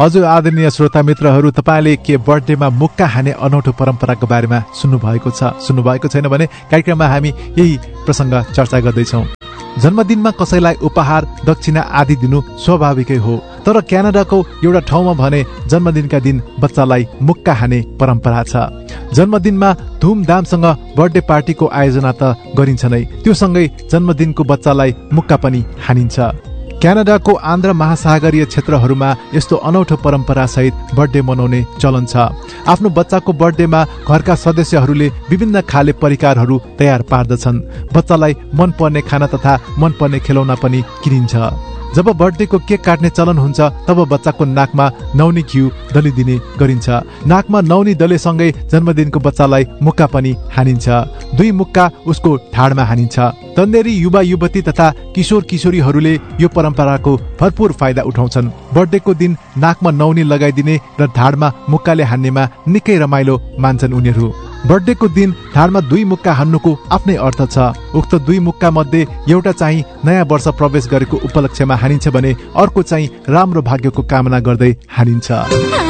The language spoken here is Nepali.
हजुर आदरणीय श्रोता मित्रहरू, तपाईँले के बर्थडेमा मुक्का हाने अनौठो परम्पराको बारेमा सुन्नुभएको छैन भने कार्यक्रममा हामी यही प्रसङ्ग चर्चा गर्दैछौँ। जन्मदिनमा कसैलाई उपहार दक्षिणा आदि दिनु स्वाभाविकै हो, तर क्यानाडाको एउटा ठाउँमा भने जन्मदिनका दिन बच्चालाई मुक्का हाने परम्परा छ। जन्मदिनमा धुमधामसँग बर्थडे पार्टीको आयोजना त गरिन्छ नै, त्यो सँगै जन्मदिनको बच्चालाई मुक्का पनि हानिन्छ। क्यानाडाको आन्ध्र महासागरीय क्षेत्रहरूमा यस्तो अनौठो परम्परा सहित बर्थडे मनाउने चलन छ। आफ्नो बच्चाको बर्थडेमा घरका सदस्यहरूले विभिन्न खाले परिकारहरू तयार पार्दछन्। बच्चालाई मनपर्ने खाना तथा मनपर्ने खेलौना पनि किनिन्छ। जब बर्थडेको केक काट्ने चलन हुन्छ तब बच्चाको नाकमा नौनी घिउ दलिदिने गरिन्छ। नाकमा नौनी दलेसँगै जन्मदिनको बच्चालाई मुक्का पनि हानिन्छ। 2 मुक्का उसको ढाडमा हानिन्छ। तन्नेरी युवा युवती तथा किशोर किशोरीहरूले यो परम्पराको भरपूर फाइदा उठाउँछन्। बर्थडेको दिन नाकमा नौनी लगाइदिने र ढाडमा मुक्काले हान्नेमा निकै रमाइलो मान्छन् उनीहरू। बर्थडेको दिन ढाडमा 2 मुक्का हान्नुको आफ्नै अर्थ छ। उक्त 2 मुक्का मध्ये एउटा चाहिँ नयाँ वर्ष प्रवेश गरेको उपलक्ष्यमा हानिन्छ भने अर्को चाहिँ राम्रो भाग्यको कामना गर्दै हानिन्छ।